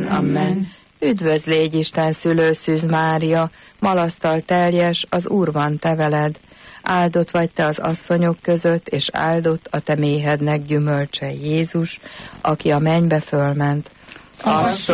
Amen, amen. Üdvözl légy Isten szülőszűz Mária, malasztal teljes, az Úr van te veled. Áldott vagy te az asszonyok között, és áldott a te méhednek gyümölcse Jézus, aki a mennybe fölment.